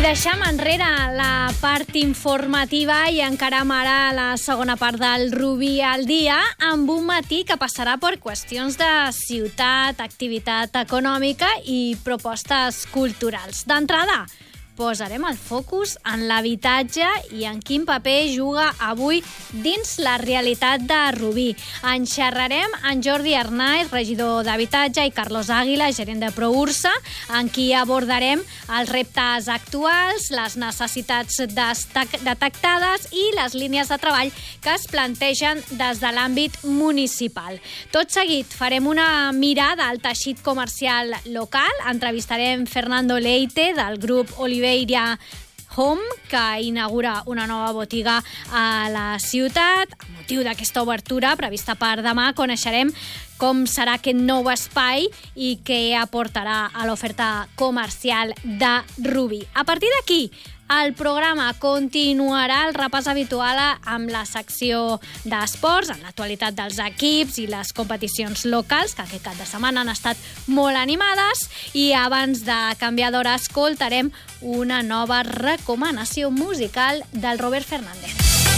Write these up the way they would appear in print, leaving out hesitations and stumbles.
Deixem enrere la part informativa i encarem ara la segona part del Rubí al dia amb un matí que passarà per qüestions de ciutat, activitat econòmica i propostes culturals. D'entrada, posarem el focus en l'habitatge i en quin paper juga avui dins la realitat de Rubí. En xerrarem amb Jordi Arnaiz, regidor d'Habitatge, i Carlos Àguila, gerent de ProUrsa, en qui abordarem els reptes actuals, les necessitats detectades i les línies de treball que es plantegen des de l'àmbit municipal. Tot seguit farem una mirada al teixit comercial local, entrevistarem Fernando Leite del grup Oliveira Home, que inaugura una nova botiga a la ciutat. A motiu d'aquesta obertura prevista per demà, coneixerem com serà aquest nou espai i què aportarà a l'oferta comercial de Rubí. A partir d'aquí, el programa continuarà el repàs habitual amb la secció d'esports, en l'actualitat dels equips i les competicions locals, que aquest cap de setmana han estat molt animades, i abans de canviar d'hora escoltarem una nova recomanació musical del Robert Fernández.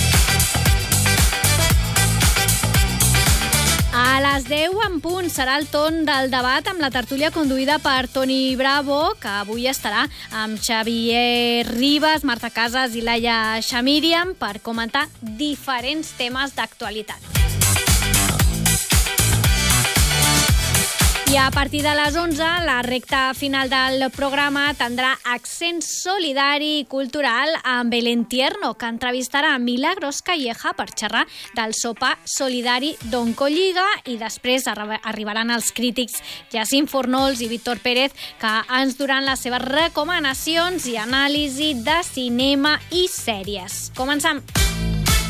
A les 10 en punt serà el torn del debat amb la tertúlia conduïda per Toni Bravo, que avui estarà amb Xavier Ribas, Marta Casas i Laia Xamíriam per comentar diferents temes d'actualitat. I a partir de les 11, la recta final del programa tindrà accent solidari i cultural amb El Entierno, que entrevistarà Milagros Calleja per xerrar del sopar solidari d'Oncolliga, i després arribaran els crítics Jacint Fornols i Víctor Pérez, que ens duran les seves recomanacions i anàlisi de cinema i sèries. Comencem!